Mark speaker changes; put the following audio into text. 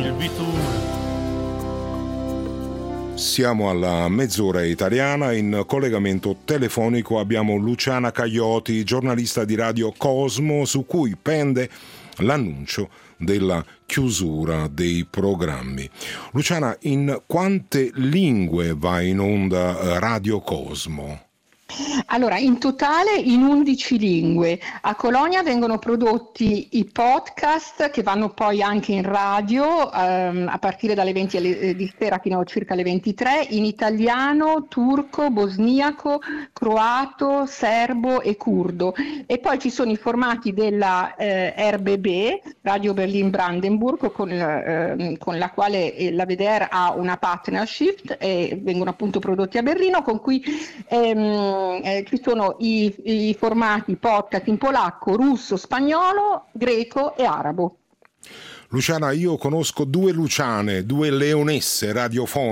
Speaker 1: servitura.
Speaker 2: Siamo alla mezz'ora italiana, in collegamento telefonico abbiamo Luciana Caglioti, giornalista di Radio Cosmo, su cui pende l'annuncio della chiusura dei programmi. Luciana, in quante lingue va in onda Radio Cosmo?
Speaker 3: Allora, in totale in 11 lingue. A Colonia vengono prodotti i podcast che vanno poi anche in radio a partire dalle 20 di sera fino a circa le 23, in italiano, turco, bosniaco, croato, serbo e curdo. E poi ci sono i formati della RBB, Radio Berlin Brandenburg, con la quale la WDR ha una partnership e vengono appunto prodotti a Berlino, con cui ci sono i formati podcast in polacco, russo, spagnolo, greco e arabo.
Speaker 2: Luciana, io conosco due Luciane, due leonesse radiofoniche